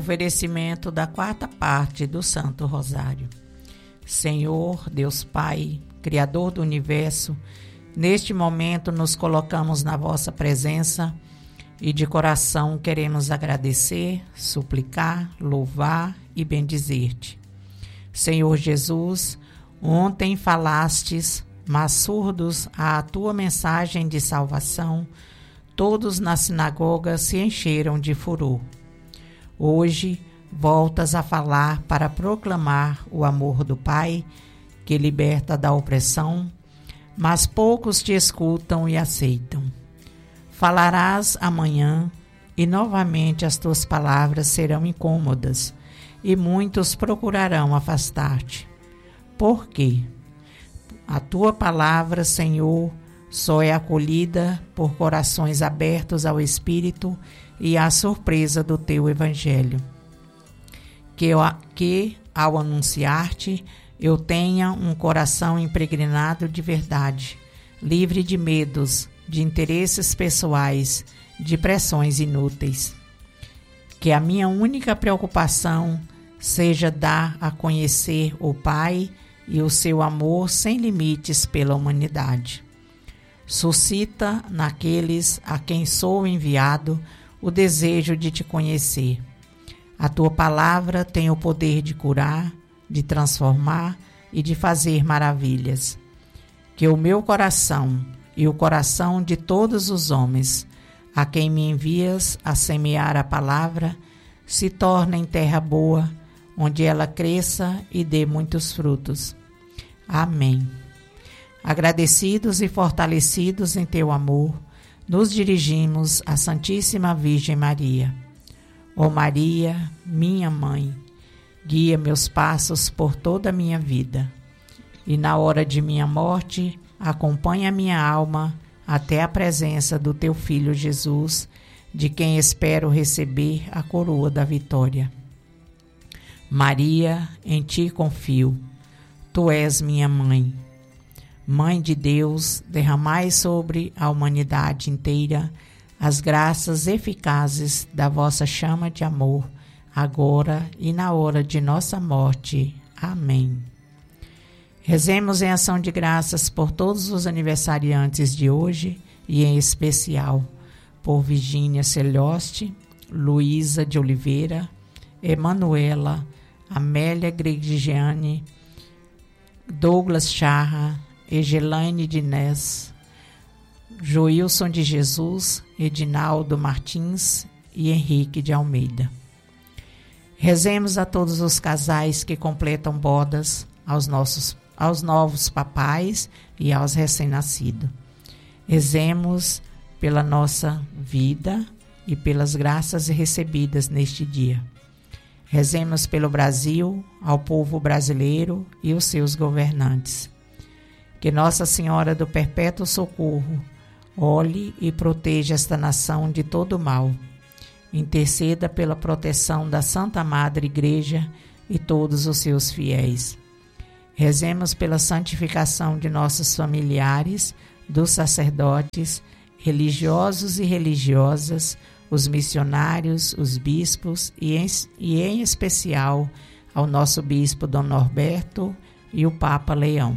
Oferecimento da quarta parte do Santo Rosário. Senhor, Deus Pai, Criador do Universo, neste momento nos colocamos na vossa presença e de coração queremos agradecer, suplicar, louvar e bendizer-te. Senhor Jesus, ontem falastes, mas surdos à tua mensagem de salvação, todos na sinagoga se encheram de furor. Hoje voltas a falar para proclamar o amor do Pai, que liberta da opressão, mas poucos te escutam e aceitam. Falarás amanhã e novamente as tuas palavras serão incômodas e muitos procurarão afastar-te. Por quê? A tua palavra, Senhor, só é acolhida por corações abertos ao Espírito e à surpresa do teu Evangelho. Que ao anunciar-te, eu tenha um coração impregnado de verdade, livre de medos, de interesses pessoais, de pressões inúteis. Que a minha única preocupação seja dar a conhecer o Pai e o seu amor sem limites pela humanidade. Suscita naqueles a quem sou enviado o desejo de te conhecer. A tua palavra tem o poder de curar, de transformar e de fazer maravilhas. Que o meu coração e o coração de todos os homens, a quem me envias a semear a palavra, se tornem terra boa, onde ela cresça e dê muitos frutos. Amém. Agradecidos e fortalecidos em teu amor, nos dirigimos à Santíssima Virgem Maria. Ó Maria, minha mãe, guia meus passos por toda a minha vida, e na hora de minha morte, acompanha minha alma até a presença do teu Filho Jesus, de quem espero receber a coroa da vitória. Maria, em ti confio, tu és minha mãe. Mãe de Deus, derramai sobre a humanidade inteira as graças eficazes da vossa chama de amor, agora e na hora de nossa morte. Amém. Rezemos em ação de graças por todos os aniversariantes de hoje e em especial por Virgínia Celioste, Luísa de Oliveira, Emanuela, Amélia Gregiane, Douglas Charra, Egelaine Dinés, Joilson de Jesus, Edinaldo Martins e Henrique de Almeida. Rezemos a todos os casais que completam bodas, aos novos papais e aos recém-nascidos. Rezemos pela nossa vida e pelas graças recebidas neste dia. Rezemos pelo Brasil, ao povo brasileiro e os seus governantes. Que Nossa Senhora do Perpétuo Socorro olhe e proteja esta nação de todo mal. Interceda pela proteção da Santa Madre Igreja e todos os seus fiéis. Rezemos pela santificação de nossos familiares, dos sacerdotes, religiosos e religiosas, os missionários, os bispos e em especial ao nosso bispo Dom Norberto e o Papa Leão.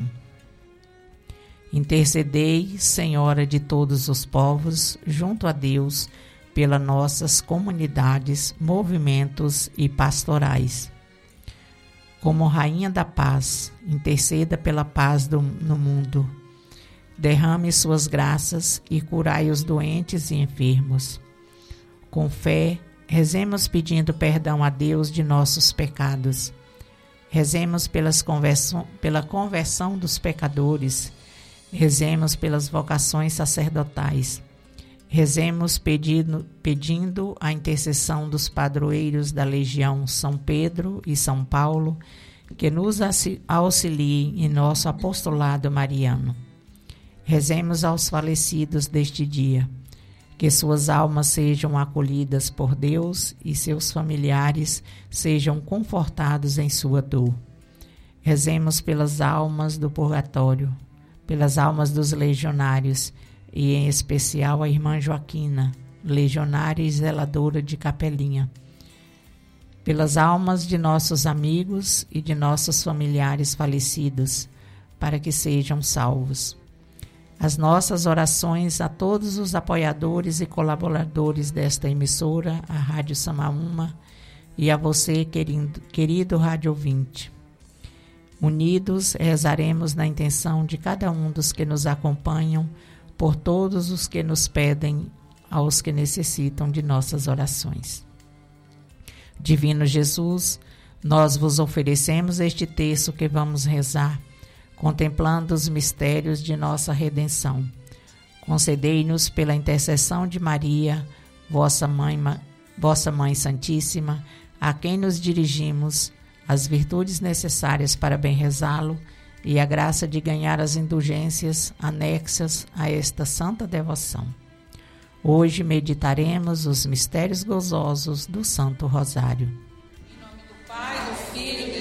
Intercedei, Senhora de todos os povos, junto a Deus, pelas nossas comunidades, movimentos e pastorais. Como Rainha da Paz, interceda pela paz no mundo. Derrame suas graças e curai os doentes e enfermos. Com fé, rezemos pedindo perdão a Deus de nossos pecados. Rezemos pela conversão dos pecadores. Rezemos pelas vocações sacerdotais. Rezemos pedindo a intercessão dos padroeiros da Legião São Pedro e São Paulo, que nos auxiliem em nosso apostolado mariano. Rezemos aos falecidos deste dia, que suas almas sejam acolhidas por Deus e seus familiares sejam confortados em sua dor. Rezemos pelas almas do purgatório, pelas almas dos legionários e em especial a irmã Joaquina, legionária e zeladora de Capelinha. pelas almas de nossos amigos e de nossos familiares falecidos, para que sejam salvos. As nossas orações a todos os apoiadores e colaboradores desta emissora, a Rádio Samaúma, e a você, querido rádio ouvinte. Unidos, rezaremos na intenção de cada um dos que nos acompanham, por todos os que nos pedem, aos que necessitam de nossas orações. Divino Jesus, nós vos oferecemos este texto que vamos rezar, contemplando os mistérios de nossa redenção. Concedei-nos, pela intercessão de Maria, vossa Mãe Santíssima, a quem nos dirigimos, as virtudes necessárias para bem rezá-lo e a graça de ganhar as indulgências anexas a esta santa devoção. Hoje meditaremos os mistérios gozosos do Santo Rosário. Em nome do Pai, do Filho e